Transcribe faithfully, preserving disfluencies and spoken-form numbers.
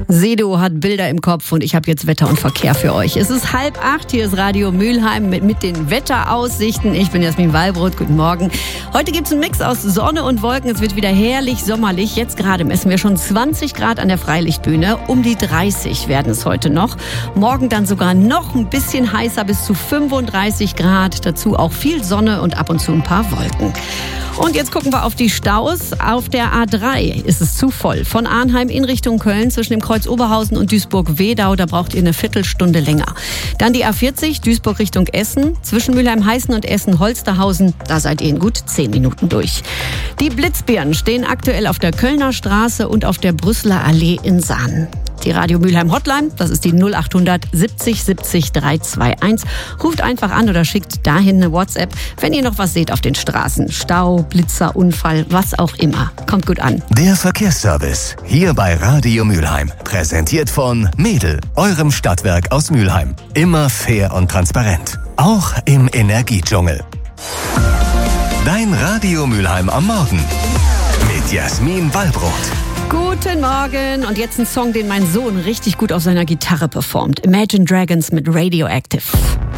Sedo hat Bilder im Kopf und ich habe jetzt Wetter und Verkehr für euch. Es ist halb acht, hier ist Radio Mülheim mit, mit den Wetteraussichten. Ich bin Jasmin Wallbrot, guten Morgen. Heute gibt's einen Mix aus Sonne und Wolken. Es wird wieder herrlich sommerlich. Jetzt gerade messen wir schon zwanzig Grad an der Freilichtbühne. Um die dreißig werden es heute noch. Morgen dann sogar noch ein bisschen heißer, bis zu fünfunddreißig Grad. Dazu auch viel Sonne und ab und zu ein paar Wolken. Und jetzt gucken wir auf die Staus. Auf der A drei ist es zu voll. Von Arnheim in Richtung Köln zwischen dem Kreuz Oberhausen und Duisburg-Wedau. Da braucht ihr eine Viertelstunde länger. Dann die A vierzig, Duisburg Richtung Essen. Zwischen Mülheim-Heißen und Essen-Holsterhausen. Da seid ihr in gut zehn Minuten durch. Die Blitzbirnen stehen aktuell auf der Kölner Straße und auf der Brüsseler Allee in Sahn. Die Radio Mülheim Hotline, das ist die null acht hundert siebzig siebzig dreihunderteinundzwanzig. Ruft einfach an oder schickt dahin eine WhatsApp, wenn ihr noch was seht auf den Straßen. Stau, Blitzer, Unfall, was auch immer. Kommt gut an. Der Verkehrsservice, hier bei Radio Mülheim. Präsentiert von Mädel, eurem Stadtwerk aus Mülheim. Immer fair und transparent. Auch im Energiedschungel. Dein Radio Mülheim am Morgen. Mit Jasmin Wallbrot. Guten Morgen und jetzt ein Song, den mein Sohn richtig gut auf seiner Gitarre performt. Imagine Dragons mit Radioactive.